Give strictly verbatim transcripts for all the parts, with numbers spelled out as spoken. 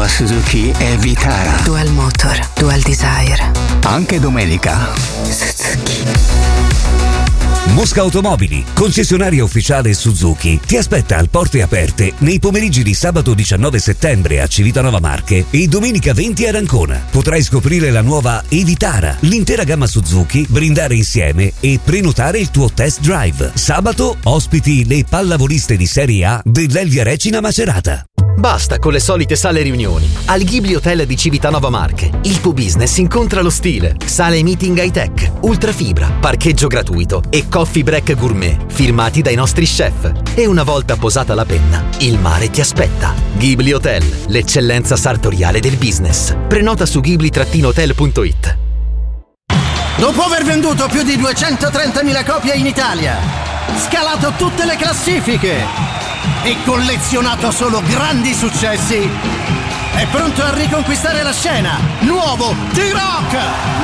nuova Suzuki e Vitara. Dual motor, dual desire. Anche domenica. Suzuki. Mosca Automobili, concessionaria ufficiale Suzuki, ti aspetta al Porte Aperte nei pomeriggi di sabato diciannove settembre a Civitanova Marche e domenica venti ad Ancona. Potrai scoprire la nuova Evitara, l'intera gamma Suzuki, brindare insieme e prenotare il tuo test drive. Sabato ospiti le pallavoliste di Serie A dell'Elvia Recina Macerata. Basta con le solite sale riunioni. Al Ghibli Hotel di Civitanova Marche, il tuo business incontra lo stile. Sale meeting high tech, ultrafibra, parcheggio gratuito e coffee break gourmet, firmati dai nostri chef. E una volta posata la penna, il mare ti aspetta. Ghibli Hotel, l'eccellenza sartoriale del business. Prenota su ghibli hotel punto it. Dopo aver venduto più di duecentotrentamila copie in Italia, scalato tutte le classifiche e collezionato solo grandi successi, è pronto a riconquistare la scena. Nuovo T-Rock!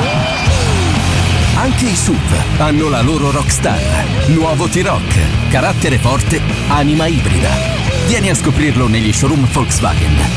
Anche i S U V hanno la loro rockstar. Nuovo T-Rock, carattere forte, anima ibrida. Vieni a scoprirlo negli showroom Volkswagen.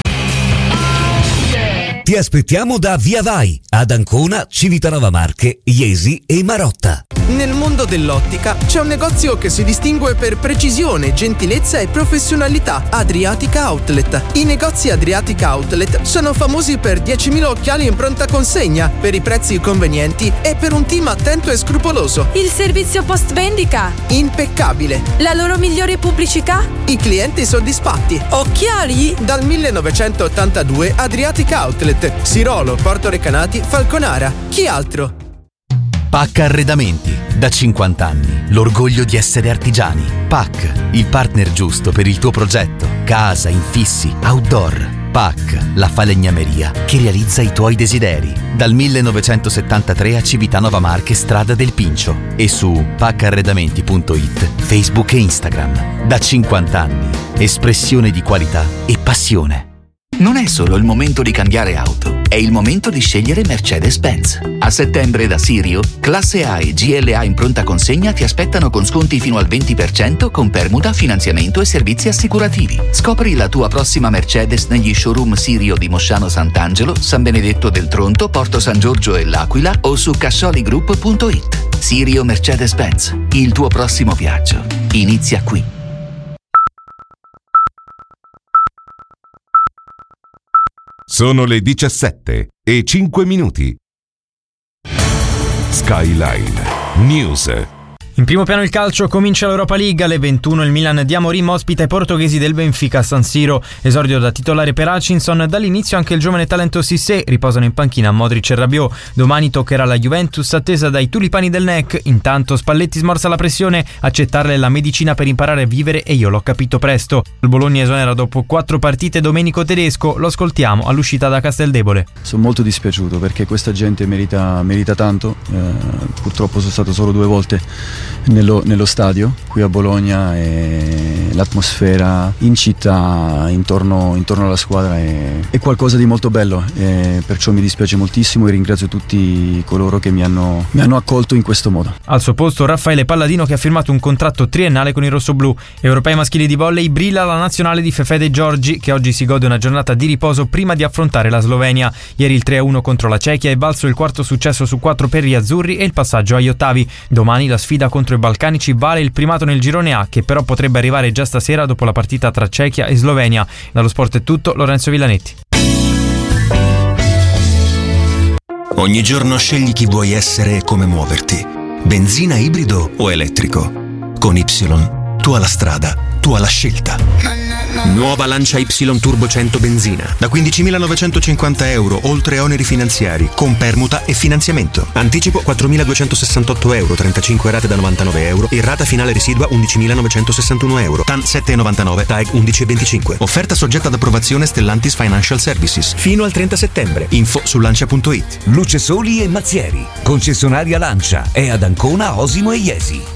Ti aspettiamo da Via Vai, ad Ancona, Civitanova Marche, Iesi e Marotta. Nel mondo dell'ottica c'è un negozio che si distingue per precisione, gentilezza e professionalità: Adriatica Outlet. I negozi Adriatica Outlet sono famosi per diecimila occhiali in pronta consegna, per i prezzi convenienti e per un team attento e scrupoloso. Il servizio post vendita impeccabile. La loro migliore pubblicità? I clienti soddisfatti. Occhiali? Dal millenovecentottantadue Adriatica Outlet, Sirolo, Porto Recanati, Falconara. Chi altro? P A C Arredamenti, da cinquanta anni, l'orgoglio di essere artigiani. P A C, il partner giusto per il tuo progetto. Casa, infissi, outdoor. P A C, la falegnameria che realizza i tuoi desideri. Dal millenovecentosettantatré a Civitanova Marche, strada del Pincio. E su paccarredamenti punto it, Facebook e Instagram. Da cinquanta anni, espressione di qualità e passione. Non è solo il momento di cambiare auto, è il momento di scegliere Mercedes-Benz. A settembre da Sirio, classe A e G L A in pronta consegna ti aspettano con sconti fino al venti per cento con permuta, finanziamento e servizi assicurativi. Scopri la tua prossima Mercedes negli showroom Sirio di Mosciano Sant'Angelo, San Benedetto del Tronto, Porto San Giorgio e L'Aquila o su cassoligroup punto it. Sirio Mercedes-Benz, il tuo prossimo viaggio inizia qui. Sono le diciassette e cinque minuti. Skyline News. In primo piano il calcio, comincia l'Europa League. Alle ventuno il Milan di Amorim ospita i portoghesi del Benfica a San Siro. Esordio da titolare per Hutchinson, dall'inizio anche il giovane talento Cissé, riposano in panchina Modric e Rabiot. Domani toccherà la Juventus attesa dai tulipani del N E C. Intanto Spalletti smorza la pressione, accettarle la medicina per imparare a vivere e io l'ho capito presto. Il Bologna esonera dopo quattro partite Domenico Tedesco, lo ascoltiamo all'uscita da Casteldebole. Sono molto dispiaciuto perché questa gente merita, merita tanto, eh, purtroppo sono stato solo due volte Nello, nello stadio qui a Bologna e l'atmosfera in città intorno, intorno alla squadra è, è qualcosa di molto bello, e perciò mi dispiace moltissimo e ringrazio tutti coloro che mi hanno, mi hanno accolto in questo modo. Al suo posto Raffaele Palladino, che ha firmato un contratto triennale con i rossoblù. Europei maschili di volley, brilla la nazionale di Fefede Giorgi, che oggi si gode una giornata di riposo prima di affrontare la Slovenia. Ieri il tre a uno contro la Cechia è valso il quarto successo su quattro per gli azzurri e il passaggio agli ottavi. Domani la sfida contro i balcanici vale il primato nel girone A, che però potrebbe arrivare già stasera dopo la partita tra Cechia e Slovenia. Dallo Sport è tutto, Lorenzo Villanetti. Ogni giorno scegli chi vuoi essere e come muoverti. Benzina, ibrido o elettrico. Con Y, tu alla strada, tu alla scelta. Nuova Lancia Y Turbo cento benzina da quindicimilanovecentocinquanta euro, oltre oneri finanziari, con permuta e finanziamento. Anticipo quattromiladuecentosessantotto euro, trentacinque rate da novantanove euro e rata finale residua undicimilanovecentosessantuno euro. T A N sette virgola novantanove, T A E G undici virgola venticinque. Offerta soggetta ad approvazione Stellantis Financial Services. Fino al trenta settembre. Info su lancia punto it. Luce Soli e Mazzieri. Concessionaria Lancia è ad Ancona, Osimo e Iesi.